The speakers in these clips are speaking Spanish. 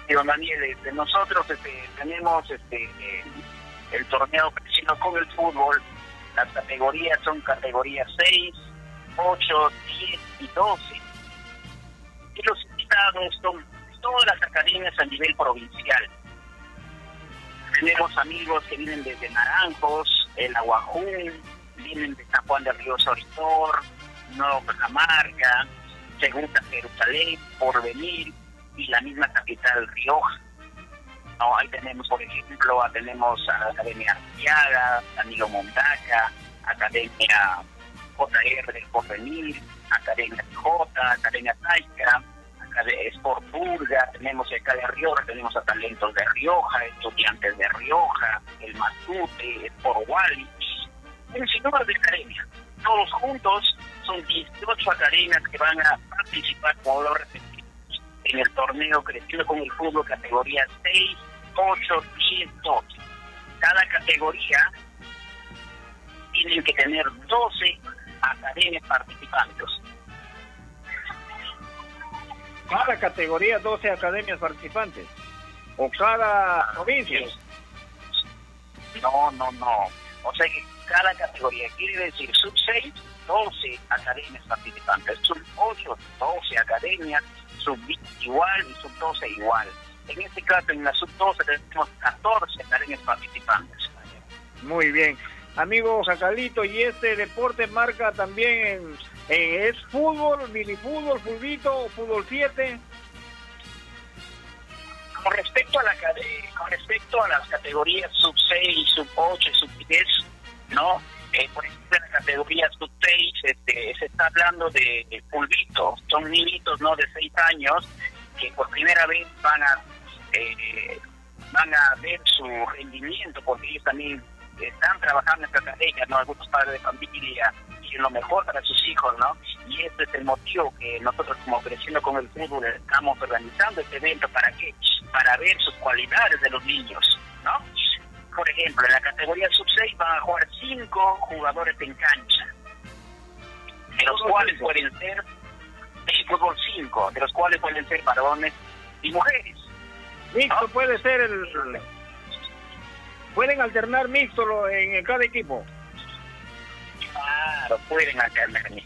Digo, Daniel, nosotros tenemos el torneo Creciendo con el Fútbol. Las categorías son categorías 6, 8, 10 y 12. Y los invitados son todas las academias a nivel provincial. Tenemos amigos que vienen desde Naranjos, el Aguajún, vienen de San Juan del Río Soritor, Nueva Cajamarca, Segunda Jerusalén, Porvenir y la misma capital Rioja. No, ahí tenemos, por ejemplo, tenemos a la Academia Arteaga, Danilo Mondaca, Academia JR del Porvenir, Academia J, Academia Taica, Sport Burga, tenemos acá de Rioja, tenemos a Talentos de Rioja, Estudiantes de Rioja, el Matute, Sport Wally, un sinnúmero de academias. Todos juntos son 18 academias que van a participar, como lo repetimos, en el torneo Creciendo con el Fútbol, categoría 6, 8, 10, 12. Cada categoría tienen que tener 12 academias participantes. Cada categoría 12 academias participantes, o cada provincia. No. O sea que cada categoría quiere decir sub 6, 12 academias participantes, sub 8, 12 academias, sub 20 igual y sub 12 igual. En este caso, en la sub 12 tenemos 14 academias participantes. Muy bien. Amigo Jacalito, ¿y este deporte marca también es fútbol, minifútbol, fulbito, fútbol 7? Con respecto a las categorías sub 6, sub 8 y sub 10, ¿no? Por ejemplo, en la categoría sub 6 se está hablando de fulbito. Son niñitos, ¿no?, de 6 años que por primera vez van a ver su rendimiento, porque ellos también están trabajando en esta academia, ¿no? Algunos padres de familia quieren lo mejor para sus hijos, ¿no? Y este es el motivo que nosotros, como Creciendo con el Fútbol, estamos organizando este evento. ¿Para qué? Para ver sus cualidades de los niños, ¿no? Por ejemplo, en la categoría sub-6 van a jugar 5 jugadores en cancha, de los cuales pueden ser fútbol 5, de los cuales pueden ser varones y mujeres. Mixto, ¿no? Puede ser pueden alternar mixto en cada equipo. Claro, pueden alternar mixto.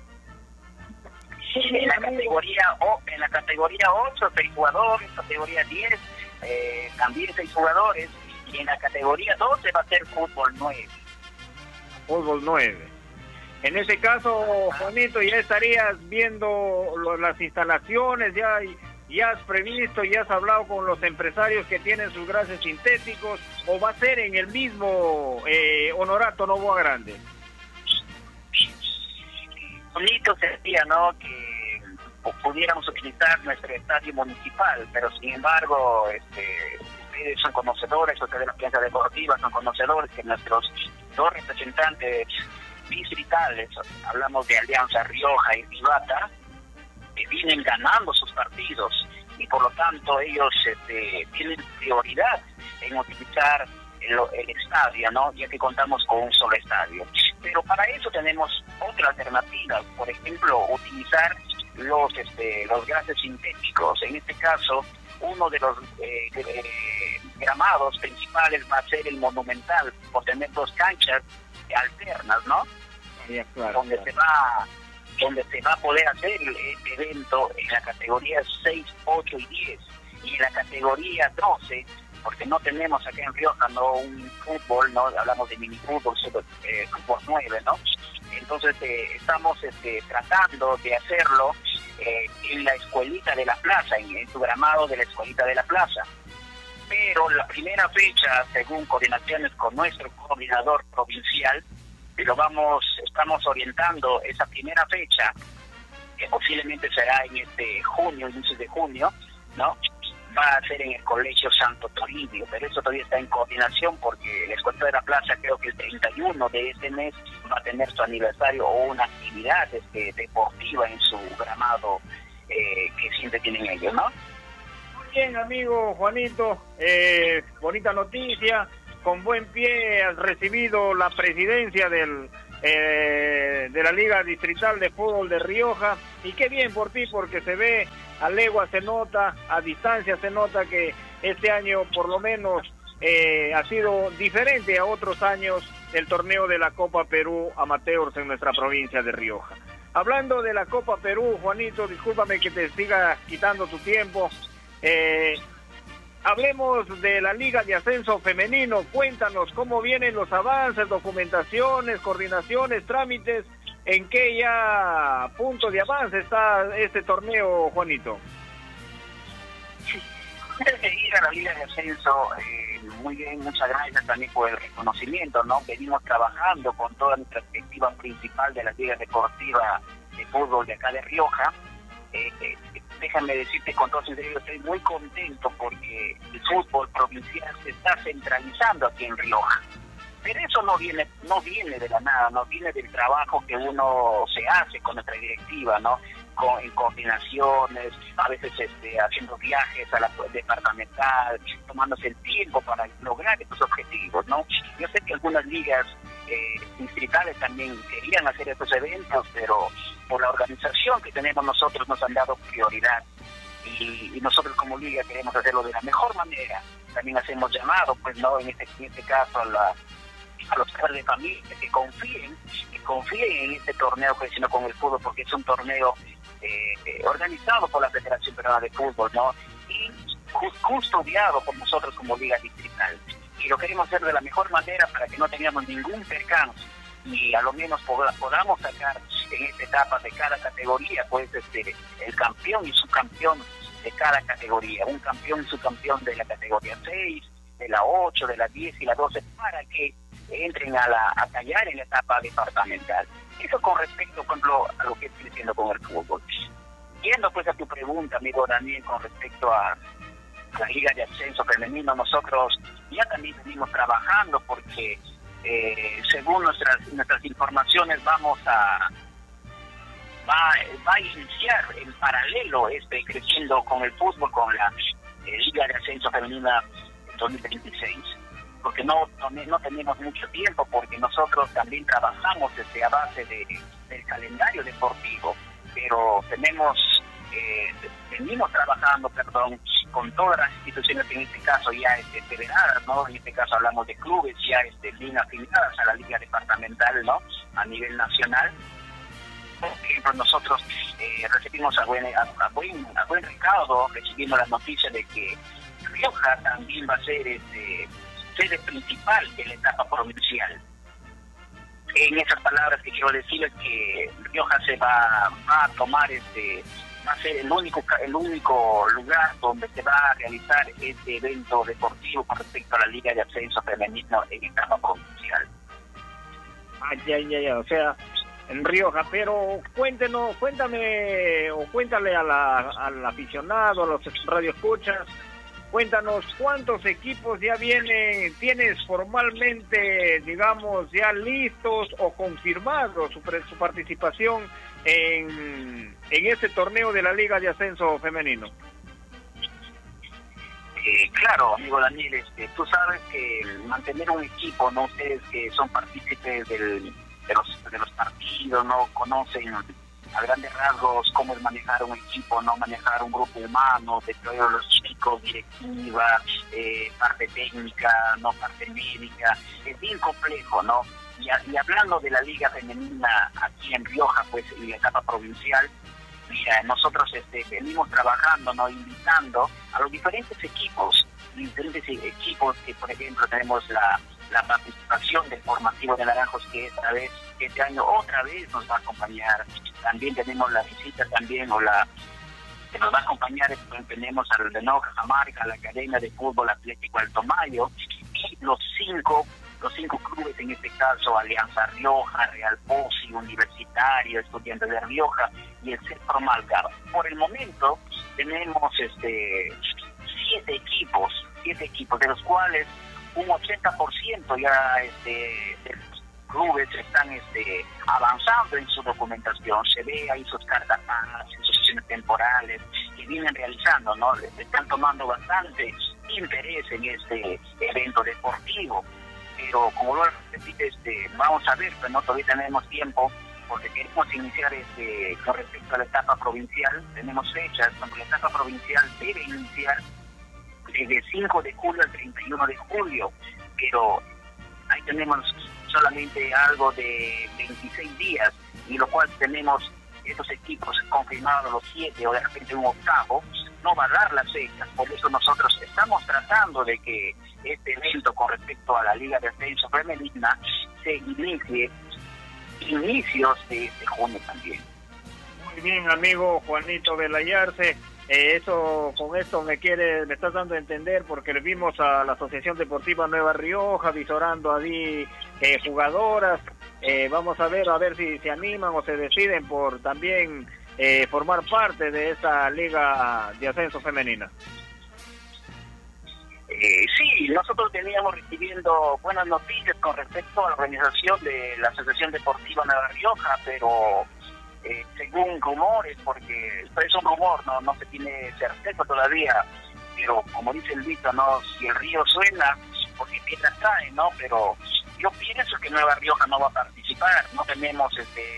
En la categoría 8, 6 jugadores, categoría 10, también 6 jugadores, y en la categoría 12 va a ser fútbol 9. Fútbol 9. En ese caso, Juanito, ya estarías viendo las instalaciones, ya has previsto, ya has hablado con los empresarios que tienen sus grases sintéticos, o va a ser en el mismo Honorato Novoa Grande. Bonito sería, ¿no?, que pudiéramos utilizar nuestro estadio municipal, pero sin embargo, ustedes son conocedores, ustedes de la prensa deportiva son conocedores que nuestros 2 representantes distritales, hablamos de Alianza Rioja y Rivata, que vienen ganando sus partidos, y por lo tanto ellos tienen prioridad en utilizar el estadio, ¿no?, ya que contamos con un solo estadio. Pero para eso tenemos otra alternativa, por ejemplo, utilizar los gases sintéticos. En este caso, uno de los gramados principales va a ser el Monumental, por tener 2 canchas alternas, ¿no? Claro, donde se va a poder hacer este evento en la categoría 6, 8 y 10, y en la categoría 12, porque no tenemos acá en Rioja, ¿no?, un fútbol, ¿no?, hablamos de minifútbol, fútbol 9, ¿no? Entonces estamos tratando de hacerlo en la escuelita de la plaza, en su gramado de la escuelita de la plaza. Pero la primera fecha, según coordinaciones con nuestro coordinador provincial, estamos orientando esa primera fecha, que posiblemente será en inicio de junio, ¿no?, va a ser en el Colegio Santo Toribio, pero eso todavía está en coordinación, porque la Escuela de la Plaza, creo que el 31 de este mes va a tener su aniversario o una actividad deportiva en su gramado que siempre tienen ellos, ¿no? Muy bien, amigo Juanito, bonita noticia, con buen pie has recibido la presidencia de la Liga Distrital de Fútbol de Rioja, y qué bien por ti, porque se ve a legua se nota, a distancia se nota que este año por lo menos ha sido diferente a otros años del torneo de la Copa Perú Amateurs en nuestra provincia de Rioja. Hablando de la Copa Perú, Juanito, discúlpame que te siga quitando tu tiempo. Hablemos de la Liga de Ascenso Femenino. Cuéntanos cómo vienen los avances, documentaciones, coordinaciones, trámites. ¿En qué ya punto de avance está este torneo, Juanito? Antes de ir a la Liga de Ascenso, muy bien, muchas gracias también por el reconocimiento, ¿no? Venimos trabajando con toda nuestra perspectiva principal de la Liga Deportiva de Fútbol de acá de Rioja. Déjame decirte con todo sinceridad, estoy muy contento porque el fútbol provincial se está centralizando aquí en Rioja. Pero eso no viene de la nada, no viene del trabajo que uno se hace con nuestra directiva, ¿no? En coordinaciones, a veces haciendo viajes a la departamental, tomándose el tiempo para lograr estos objetivos, ¿no? Yo sé que algunas ligas distritales también querían hacer estos eventos, pero por la organización que tenemos nosotros nos han dado prioridad y nosotros como liga queremos hacerlo de la mejor manera. También hacemos llamado, pues, ¿no? En este caso a los padres de familia que confíen en este torneo creciendo con el fútbol, porque es un torneo organizado por la Federación Peruana de Fútbol, ¿no? Y custodiado por nosotros como liga distrital. Y lo queremos hacer de la mejor manera para que no tengamos ningún percance y a lo menos podamos sacar en esta etapa de cada categoría, pues, el campeón y subcampeón de cada categoría, un campeón y subcampeón de la categoría 6, de la 8, de la 10 y la 12, para que entren a tallar en la etapa departamental. Eso con respecto, por ejemplo, a lo que estoy diciendo con el fútbol. Yendo pues a tu pregunta, amigo Daniel, con respecto a la Liga de Ascenso Femenino, nosotros ya también venimos trabajando porque según nuestras informaciones va a iniciar en paralelo creciendo con el fútbol, con la Liga de Ascenso Femenina 2026. Porque no tenemos mucho tiempo, porque nosotros también trabajamos a base del calendario deportivo, pero venimos trabajando, con todas las instituciones, en este caso ya federadas, ¿no? En este caso hablamos de clubes ya bien afiliadas a la liga departamental, ¿no? A nivel nacional. Por ejemplo, nosotros recibimos a buen recaudo, recibimos la noticia de que Rioja también va a ser sede principal de la etapa provincial. En esas palabras que quiero decir es que Rioja se va a tomar va a ser el único lugar donde se va a realizar este evento deportivo con respecto a la Liga de Ascenso Femenino en etapa provincial. O sea, en Rioja, pero cuéntame o cuéntale al aficionado, a los radioescuchas, cuéntanos cuántos equipos ya tienes formalmente, digamos, ya listos o confirmados su participación en este torneo de la Liga de Ascenso Femenino. Claro, amigo Daniel, tú sabes que mantener un equipo, no, ustedes que son partícipes de los partidos, no conocen a grandes rasgos cómo es manejar un equipo, no manejar un grupo humano, de todos los chicos, directiva, parte técnica, no parte médica, es bien complejo, ¿no? Y hablando de la liga femenina aquí en Rioja, pues en la etapa provincial, mira, nosotros venimos trabajando, ¿no? Invitando a los diferentes equipos que, por ejemplo, tenemos la participación del formativo de Naranjos, que este año otra vez nos va a acompañar. También tenemos la visita también que nos va a acompañar, tenemos al de Cajamarca, la Academia de Fútbol Atlético Alto Mayo, y los cinco clubes, en este caso Alianza Rioja, Real Posi, Universitario, Estudiantes de Rioja y el Centro Malgar. Por el momento tenemos 7 equipos, de los cuales un 80% ya de los clubes están avanzando en su documentación. Se ve ahí sus cartas, sus sesiones temporales que vienen realizando, ¿no? Le están tomando bastante interés en este evento deportivo. Pero como lo repite, vamos a ver, pero no todavía tenemos tiempo porque queremos iniciar con respecto a la etapa provincial. Tenemos fechas cuando la etapa provincial debe iniciar desde 5 de julio al 31 de julio, pero ahí tenemos solamente algo de 26 días, y lo cual tenemos estos equipos confirmados los 7 o de repente un octavo, no va a dar las fechas. Por eso nosotros estamos tratando de que este evento con respecto a la Liga de Ascenso Femenina se inicie inicios de junio también. Muy bien, amigo Juanito Belayarse. Con esto me estás dando a entender, porque le vimos a la Asociación Deportiva Nueva Rioja visorando ahí jugadoras. Vamos a ver si se animan o se deciden por también formar parte de esta Liga de Ascenso Femenina. Sí, nosotros veníamos recibiendo buenas noticias con respecto a la organización de la Asociación Deportiva Nueva Rioja, pero según rumores, porque esto es un rumor, no se tiene certeza todavía, pero como dice el dicho, ¿no? Si el río suena, porque piedras caen, ¿no? Pero yo pienso que Nueva Rioja no va a participar, no tenemos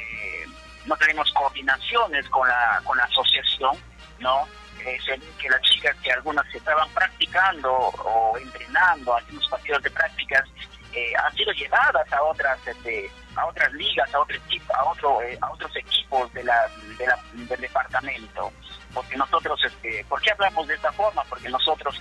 coordinaciones con la asociación, ¿no? Se ve que las chicas, que algunas se estaban practicando o entrenando, haciendo partidos de prácticas, han sido llevadas a otras ligas, a otros equipos del departamento. Porque nosotros, ¿por qué hablamos de esta forma? Porque nosotros,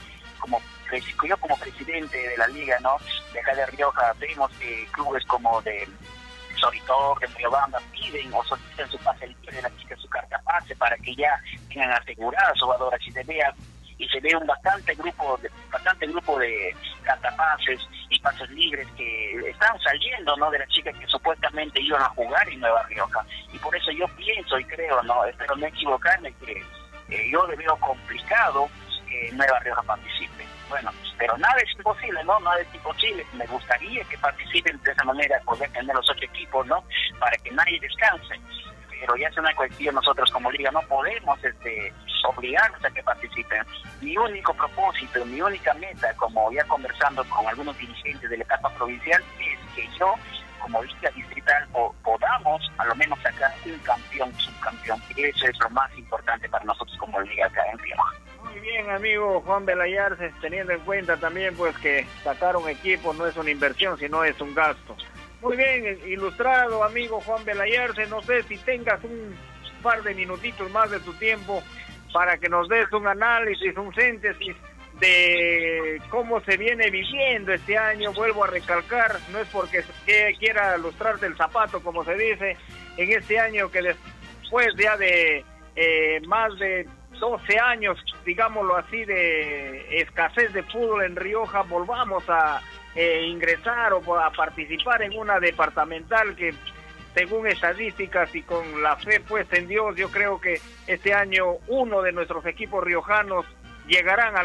yo como presidente de la liga, ¿no?, de acá de Rioja, vemos que clubes como de Soritor, de Riobamba, piden o solicitan su pase libre de la chica, su carta pase, para que ya tengan aseguradas jugadoras, y se ve un bastante grupo de cartapases y pases libres que están saliendo, ¿no?, de las chicas que supuestamente iban a jugar en Nueva Rioja. Y por eso yo pienso y creo, ¿no?, espero no equivocarme, que yo le veo complicado que Nueva Rioja participe. Bueno, pero nada es imposible, ¿no? Nada es imposible. Me gustaría que participen de esa manera, poder tener los 8 equipos, ¿no?, para que nadie descanse. Pero ya es una cuestión, nosotros como liga no podemos obligarlos a que participen. Mi único propósito, mi única meta, como ya conversando con algunos dirigentes de la etapa provincial, es que yo, como liga distrital, podamos a lo menos sacar un campeón, subcampeón. Y eso es lo más importante para nosotros como liga acá en Rioja. Muy bien, amigo Juan Belayarse, teniendo en cuenta también pues que sacar un equipo no es una inversión, sino es un gasto. Muy bien, ilustrado, amigo Juan Belayarse, no sé si tengas un par de minutitos más de tu tiempo para que nos des un análisis, un síntesis de cómo se viene viviendo este año. Vuelvo a recalcar, no es porque quiera lustrarte el zapato, como se dice, en este año que después ya de más de 12 años, digámoslo así, de escasez de fútbol en Rioja, volvamos a ingresar o a participar en una departamental que, según estadísticas y con la fe puesta en Dios, yo creo que este año uno de nuestros equipos riojanos llegarán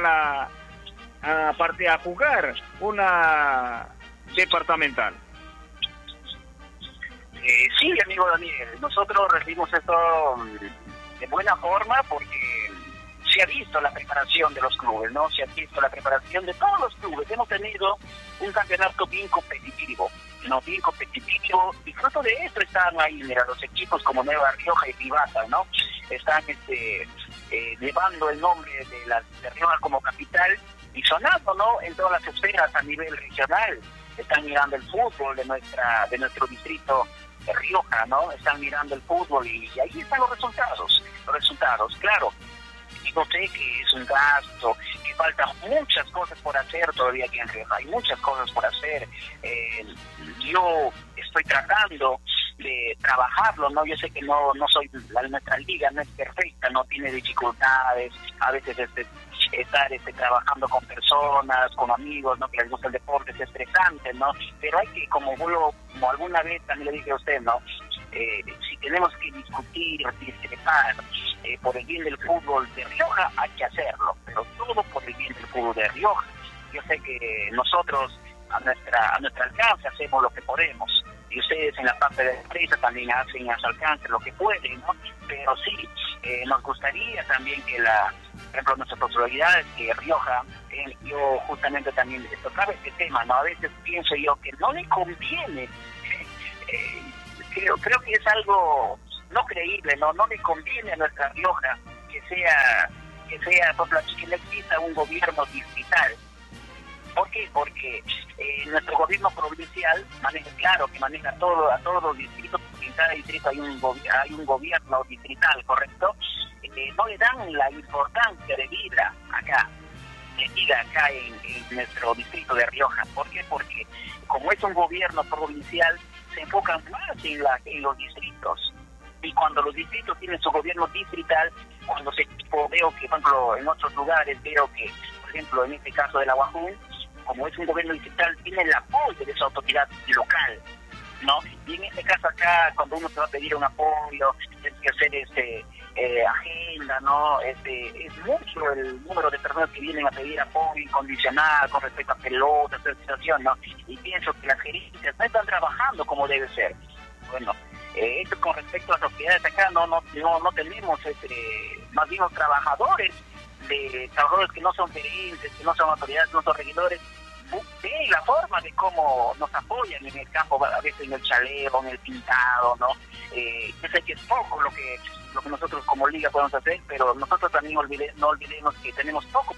a jugar una departamental. Sí, amigo Daniel, nosotros recibimos esto de buena forma, porque se ha visto la preparación de los clubes, ¿no? Se ha visto la preparación de todos los clubes. Hemos tenido un campeonato bien competitivo, ¿no? Bien competitivo, y fruto de esto están ahí, mira, los equipos como Nueva Rioja y Pivata, ¿no? Están llevando el nombre de Rioja como capital y sonando, ¿no?, en todas las esferas a nivel regional. Están mirando el fútbol de nuestro distrito de Rioja, ¿no? Están mirando el fútbol y ahí están los resultados. Claro, yo sé que es un gasto, que faltan muchas cosas por hacer todavía aquí en Rioja, hay muchas cosas por hacer. Yo estoy tratando de trabajarlo, ¿no? Yo sé que nuestra liga no es perfecta, no tiene dificultades, a veces estar trabajando con personas, con amigos, ¿no?, que les gusta el deporte, es estresante, ¿no? Pero hay que, como alguna vez también le dije a usted, ¿no?, si tenemos que discutir, discrepar por el bien del fútbol de Rioja, hay que hacerlo, pero todo por el bien del fútbol de Rioja. Yo sé que nosotros a nuestra alcance hacemos lo que podemos, y ustedes en la parte de la empresa también hacen a su alcance lo que pueden, ¿no? Pero sí, nos gustaría también que por ejemplo, nuestras posibilidades, que Rioja, yo justamente también tocaba este tema, ¿no? A veces pienso yo que no le conviene creo que es algo no creíble, no le conviene a nuestra Rioja que sea por ejemplo, que no exista un gobierno distrital. ¿Por qué? Porque nuestro gobierno provincial maneja a todos los distritos, porque en cada distrito hay un gobierno distrital, ¿correcto? No le dan la importancia de vida acá en nuestro distrito de Rioja. ¿Por qué? Porque como es un gobierno provincial, se enfocan más en los distritos. Y cuando los distritos tienen su gobierno distrital, veo que, por ejemplo, en otros lugares, por ejemplo, en este caso de la Guajún, como es un gobierno distrital, tiene el apoyo de esa autoridad local, ¿no? Y en este caso acá, cuando uno se va a pedir un apoyo, tiene que hacer agenda, ¿no? Es mucho el número de personas que vienen a pedir apoyo incondicional con respecto a pelotas, esa situación, ¿no? Y pienso que las gerencias no están trabajando como debe ser. Bueno, esto con respecto a las sociedades acá no tenemos más bien los trabajadores que no son gerentes, que no son autoridades, no son regidores, ven la forma de cómo nos apoyan en el campo, a veces en el chaleo, en el pintado, ¿no? Yo sé que es poco lo que nosotros como liga podemos hacer, pero nosotros también no olvidemos que tenemos poco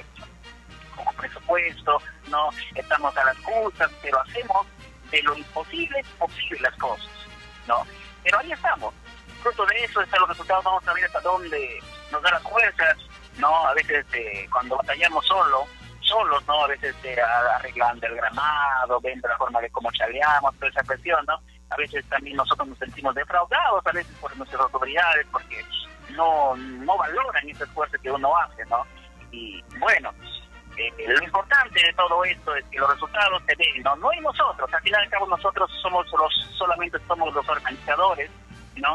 presupuesto, no estamos a las justas, pero hacemos de lo imposible posible las cosas, ¿no? Pero ahí estamos. Fruto de eso están los resultados. Vamos a ver hasta dónde nos da las fuerzas, ¿no? A veces cuando batallamos solos, ¿no? A veces arreglando el gramado, viendo la forma de cómo chaleamos, toda esa cuestión, ¿no? A veces también nosotros nos sentimos defraudados, a veces por nuestras autoridades, porque no valoran ese esfuerzo que uno hace, ¿no? Y bueno, lo importante de todo esto es que los resultados se ven, no y nosotros, al final y al cabo nosotros solamente somos los organizadores, ¿no?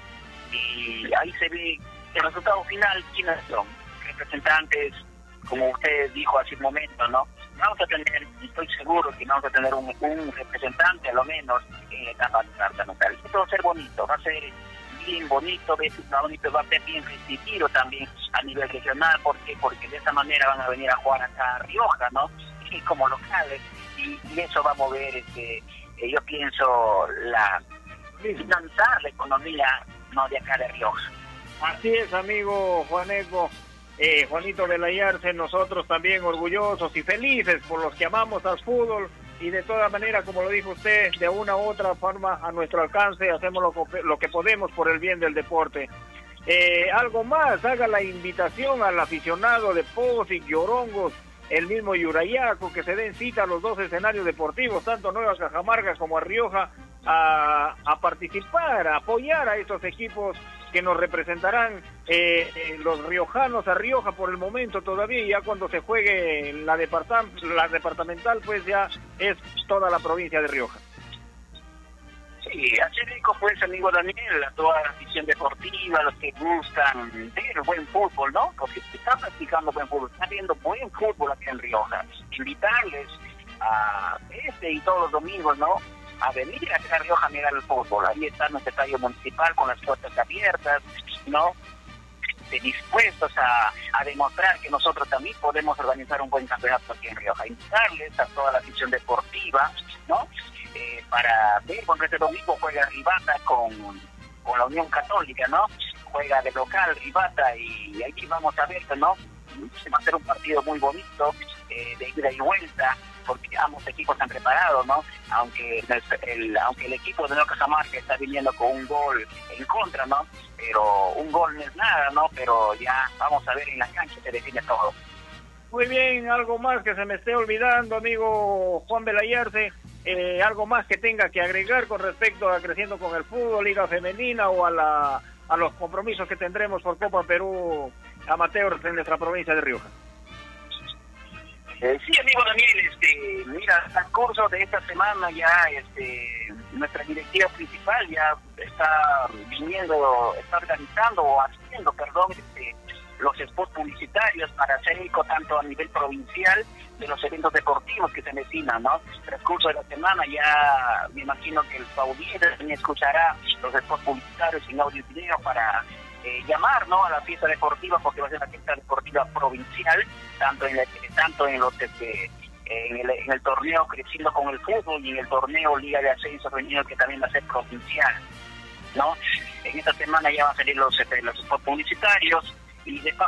Y ahí se ve el resultado final, quiénes son, representantes, como usted dijo hace un momento, ¿no? Vamos a tener, estoy seguro que vamos a tener un representante a lo menos en la etapa departamental. Esto va a ser bonito, va a ser bien bonito, va a ser bien recibido también a nivel regional. ¿Por qué? Porque de esa manera van a venir a jugar acá a Rioja, ¿no? Y como locales, y eso va a mover, yo pienso, financiar la economía, ¿no?, de acá de Rioja. Así es, amigo Juaneco. Juanito Velayarse, nosotros también orgullosos y felices por los que amamos al fútbol, y de toda manera, como lo dijo usted, de una u otra forma a nuestro alcance hacemos lo que podemos por el bien del deporte. Algo más, haga la invitación al aficionado de Pozic, Yorongos, el mismo Yurayaco, que se den cita a los dos escenarios deportivos, tanto Nueva Cajamarca como a Rioja, a participar, a apoyar a estos equipos que nos representarán, los riojanos a Rioja por el momento todavía, y ya cuando se juegue la departamental, pues ya es toda la provincia de Rioja. Sí, así rico pues, amigo Daniel, a toda la afición deportiva, los que gustan ver buen fútbol, ¿no? Porque se está practicando buen fútbol, está viendo buen fútbol aquí en Rioja. Invitarles a y todos los domingos, ¿no?, a venir acá a Rioja a mirar el fútbol. Ahí está nuestro estadio municipal con las puertas abiertas, ¿no?, dispuestos a demostrar que nosotros también podemos organizar un buen campeonato aquí en Rioja. Invitarles a toda la afición deportiva, ¿no?, para ver, porque este domingo juega Rivata con la Unión Católica, ¿no? Juega de local Rivata, y aquí vamos a ver, ¿no? Se va a hacer un partido muy bonito, de ida y vuelta, porque ambos equipos están preparados, ¿no? Aunque el equipo de Nueva Cajamarca está viniendo con un gol en contra, ¿no? Pero un gol no es nada, ¿no? Pero ya vamos a ver en la cancha, se define todo. Muy bien, algo más que se me esté olvidando, amigo Juan Velayarse, algo más que tenga que agregar con respecto a Creciendo con el Fútbol, Liga Femenina, o a los compromisos que tendremos por Copa Perú Amateurs en nuestra provincia de Rioja. Sí, amigo Daniel, mira, al curso de esta semana ya nuestra directiva principal ya está organizando o haciendo, los spots publicitarios para hacer eco tanto a nivel provincial de los eventos deportivos que se avecinan, ¿no? En el transcurso de la semana ya me imagino que el audiencia también escuchará los spots publicitarios en audio y video para llamar, ¿no?, a la fiesta deportiva, porque va a ser la fiesta deportiva provincial, tanto en los en el torneo Creciendo con el Fútbol y en el torneo Liga de Ascenso Femenino, que también va a ser provincial, ¿no? En esta semana ya van a salir los spots publicitarios y de